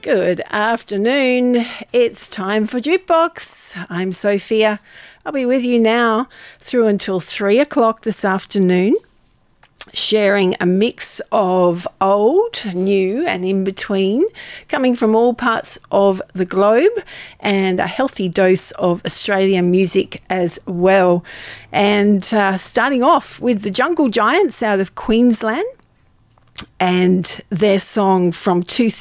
Good afternoon. It's time for Jukebox. I'm Sophia. I'll be with you now through until 3 o'clock this afternoon, sharing a mix of old, new and in between, coming from all parts of the globe, and a healthy dose of Australian music as well. And starting off with the Jungle Giants out of Queensland, and their song from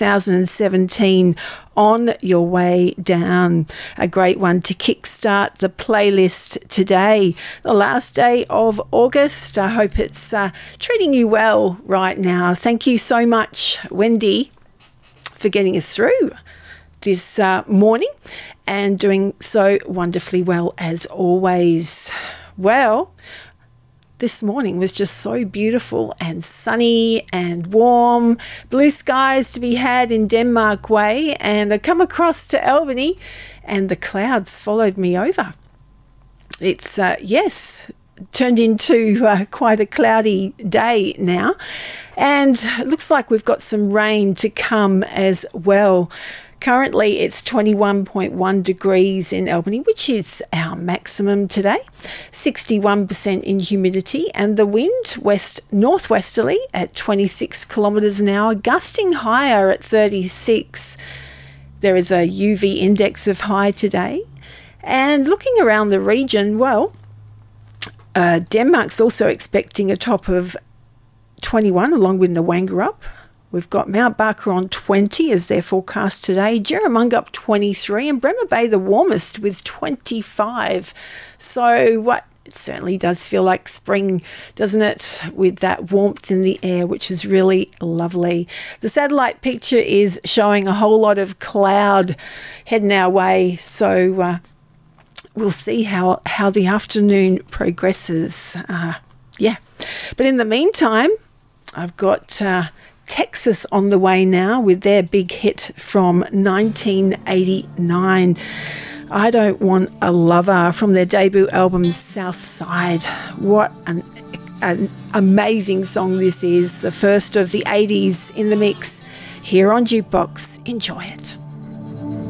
2017, On Your Way Down. A great one to kickstart the playlist today, the last day of August. I hope it's treating you well right now. Thank you so much, Wendy, for getting us through this morning and doing so wonderfully well as always. Well, this morning was just so beautiful and sunny and warm. Blue skies to be had in Denmark Way, and I come across to Albany and the clouds followed me over. It's, turned into quite a cloudy day now, and it looks like we've got some rain to come as well. Currently, it's 21.1 degrees in Albany, which is our maximum today. 61% in humidity, and the wind northwesterly at 26 kilometres an hour, gusting higher at 36. There is a UV index of high today. And looking around the region, well, Denmark's also expecting a top of 21 along with Nwangerup. We've got Mount Barker on 20 as their forecast today, Jerramungup 23, and Bremer Bay the warmest with 25. So it certainly does feel like spring, doesn't it, with that warmth in the air, which is really lovely. The satellite picture is showing a whole lot of cloud heading our way, so we'll see how the afternoon progresses. But in the meantime, I've got Texas on the way now with their big hit from 1989. I Don't Want a Lover, from their debut album South Side. What an amazing song this is. The first of the 80s in the mix here on Jukebox. Enjoy it.